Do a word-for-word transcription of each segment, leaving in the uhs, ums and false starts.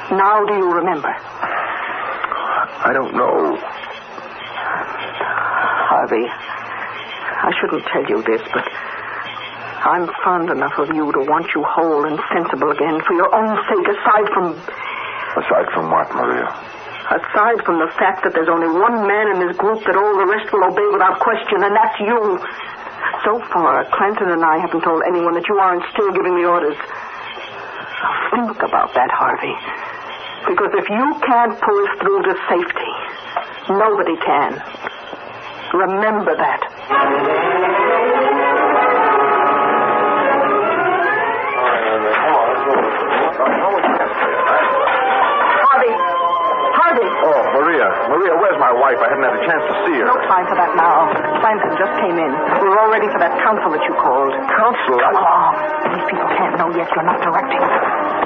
Now do you remember? I don't know. Harvey, I shouldn't tell you this, but I'm fond enough of you to want you whole and sensible again for your own sake, aside from... Aside from what, Maria? Aside from the fact that there's only one man in this group that all the rest will obey without question, and that's you. So far, Clanton and I haven't told anyone that you aren't still giving the orders. Think about that, Harvey. Because if you can't pull us through to safety, nobody can. Remember that. Harvey! Harvey! Oh, Maria. Maria, where's my wife? I haven't had a chance to see her. No time for that now. Clanton just came in. We're all ready for that council that you called. Council? Come along. These people can't know yet you're not directing them.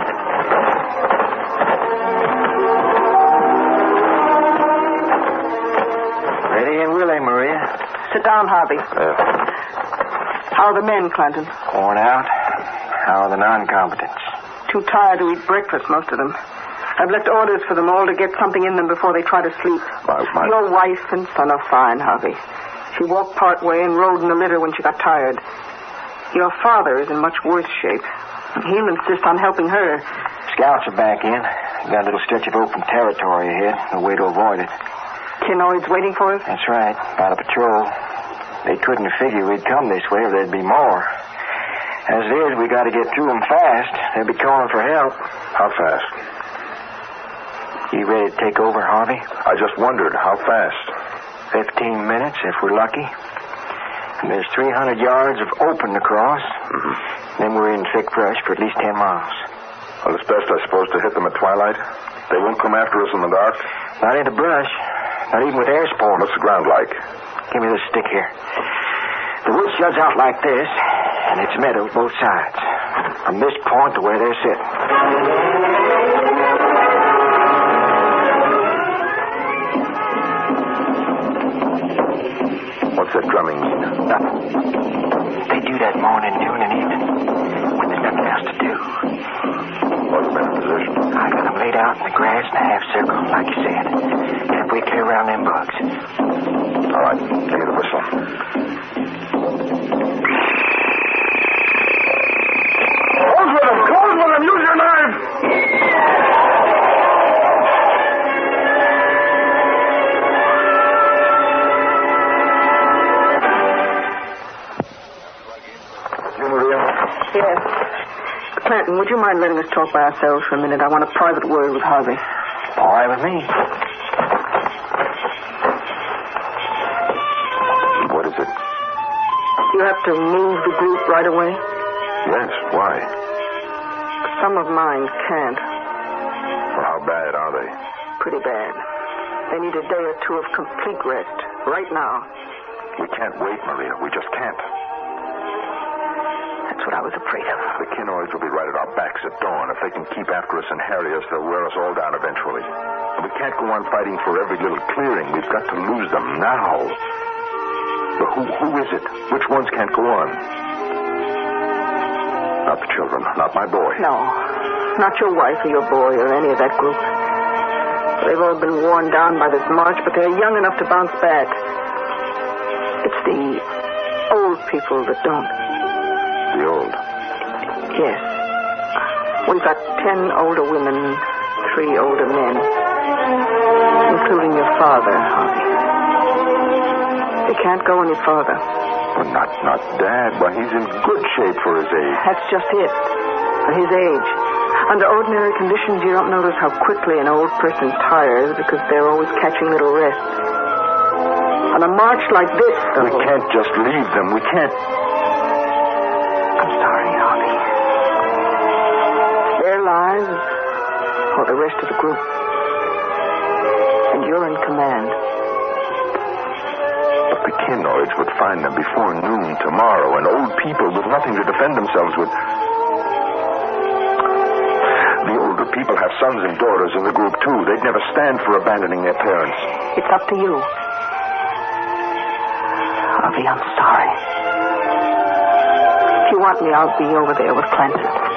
Ready and willing, Maria. Sit down, Harvey. Uh, How are the men, Clanton? Worn out. How are the non-competents? Too tired to eat breakfast, most of them. I've left orders for them all to get something in them before they try to sleep. My, my... Your wife and son are fine, Harvey. She walked part way and rode in the litter when she got tired. Your father is in much worse shape. He'll insist on helping her. Scouts are back in. Got a little stretch of open territory ahead. No way to avoid it. Kinoid's waiting for us? That's right. About a patrol. They couldn't have figured we'd come this way or there'd be more. As it is, we got to get through them fast. They'll be calling for help. How fast? You ready to take over, Harvey? I just wondered, how fast? Fifteen minutes, if we're lucky. And there's three hundred yards of open to cross. Mm-hmm. Then we're in thick brush for at least ten miles. Well, it's best, I suppose, to hit them at twilight. They won't come after us in the dark? Not in the brush. Not even with air sport. What's the ground like? Give me this stick here. The woods juts out like this, and it's meadow both sides. From this point to where they're sitting. What's that drumming mean? Nothing. They do that morning, noon, and evening when there's nothing else to do. What's the better position? I got them laid out in the grass in a half circle, like you said. Halfway clear around them bugs. All right, give me the whistle. Close with them! Close with them! Use your knife! Yes. Clanton, would you mind letting us talk by ourselves for a minute? I want a private word with Harvey. All right with me. What is it? You have to move the group right away? Yes, why? Some of mine can't. Well, how bad are they? Pretty bad. They need a day or two of complete rest. Right now. We can't wait, Maria. We just can't. That's what I was afraid of. The Kinoids will be right at our backs at dawn. If they can keep after us and harry us, they'll wear us all down eventually. And we can't go on fighting for every little clearing. We've got to lose them now. But who, who is it? Which ones can't go on? Not the children. Not my boy. No. Not your wife or your boy or any of that group. They've all been worn down by this march, but they're young enough to bounce back. It's the old people that don't. The old? Yes. We've got ten older women, three older men, including your father, Harvey. They can't go any farther. Well, not, not Dad. Why, he's in good shape for his age. That's just it. For his age. Under ordinary conditions, you don't notice how quickly an old person tires because they're always catching little rests. On a march like this, though... We can't just leave them. We can't... I'm sorry, Harvey. Their lives or the rest of the group. And you're in command. But the Kinoids would find them before noon tomorrow, and old people with nothing to defend themselves with... The older people have sons and daughters in the group, too. They'd never stand for abandoning their parents. It's up to you. Harvey, I'm sorry. If you want me, I'll be over there with Clanton.